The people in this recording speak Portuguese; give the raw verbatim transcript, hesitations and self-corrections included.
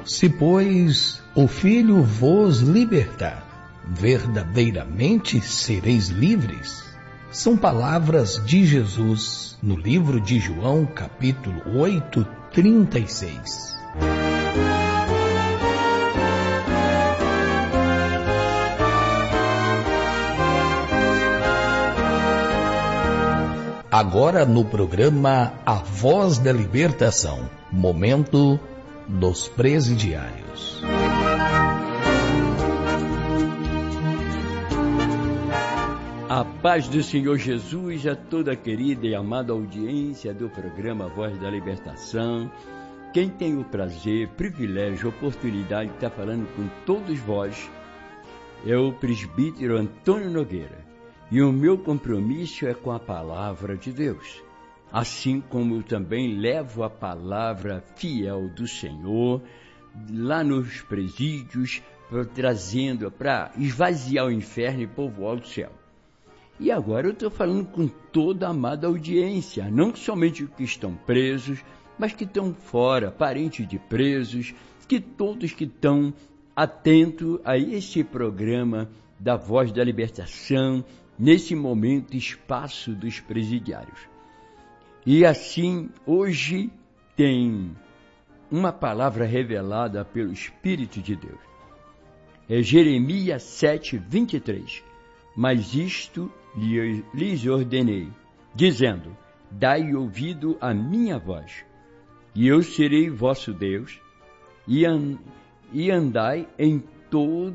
Se, pois, o Filho vos libertar, verdadeiramente sereis livres. São palavras de Jesus no livro de João, capítulo oito, trinta e seis. Agora no programa A Voz da Libertação, momento dos presidiários. A paz do Senhor Jesus a toda a querida e amada audiência do programa Voz da Libertação. Quem tem o prazer, privilégio, oportunidade de estar falando com todos vós é o presbítero Antônio Nogueira. E o meu compromisso é com a palavra de Deus. Assim como eu também levo a palavra fiel do Senhor lá nos presídios, trazendo para esvaziar o inferno e povoar o céu. E agora eu estou falando com toda a amada audiência, não somente os que estão presos, mas que estão fora, parentes de presos, que todos que estão atentos a este programa da Voz da Libertação, nesse momento, espaço dos presidiários. E assim, hoje tem uma palavra revelada pelo Espírito de Deus. É Jeremias sete, vinte e três. Mas isto lhes ordenei, dizendo, dai ouvido à minha voz, e eu serei vosso Deus, e, an- e andai em todo